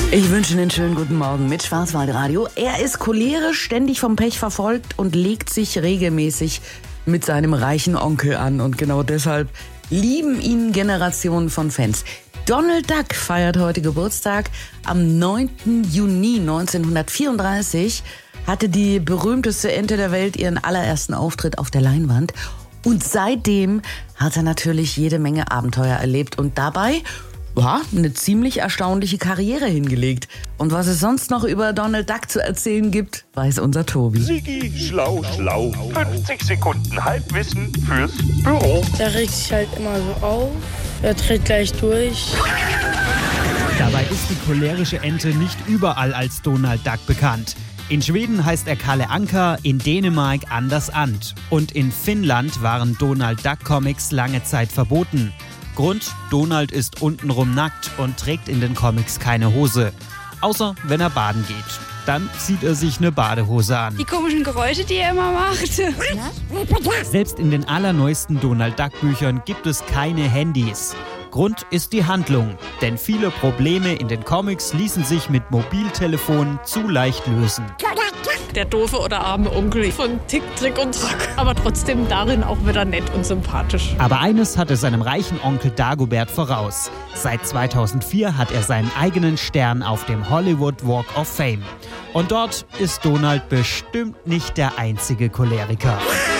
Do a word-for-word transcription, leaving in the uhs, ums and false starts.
Ich wünsche Ihnen einen schönen guten Morgen mit Schwarzwaldradio. Er ist cholerisch, ständig vom Pech verfolgt und legt sich regelmäßig mit seinem reichen Onkel an. Und genau deshalb lieben ihn Generationen von Fans. Donald Duck feiert heute Geburtstag. Am neunten Juni neunzehnhundertvierunddreißig hatte die berühmteste Ente der Welt ihren allerersten Auftritt auf der Leinwand. Und seitdem hat er natürlich jede Menge Abenteuer erlebt und dabei ja, eine ziemlich erstaunliche Karriere hingelegt. Und was es sonst noch über Donald Duck zu erzählen gibt, weiß unser Tobi. Sigi, schlau, schlau. fünfzig Sekunden Halbwissen fürs Büro. Der regt sich halt immer so auf. Er dreht gleich durch. Dabei ist die cholerische Ente nicht überall als Donald Duck bekannt. In Schweden heißt er Kalle Anka, in Dänemark Anders And. Und in Finnland waren Donald Duck Comics lange Zeit verboten. Grund: Donald ist untenrum nackt und trägt in den Comics keine Hose. Außer wenn er baden geht. Dann zieht er sich eine Badehose an. Die komischen Geräusche, die er immer macht. Selbst in den allerneuesten Donald Duck Büchern gibt es keine Handys. Grund ist die Handlung, denn viele Probleme in den Comics ließen sich mit Mobiltelefonen zu leicht lösen. Der doofe oder arme Onkel von Tick, Trick und Track. Aber trotzdem darin auch wieder nett und sympathisch. Aber eines hat er seinem reichen Onkel Dagobert voraus. Seit zweitausendvier hat er seinen eigenen Stern auf dem Hollywood Walk of Fame. Und dort ist Donald bestimmt nicht der einzige Choleriker.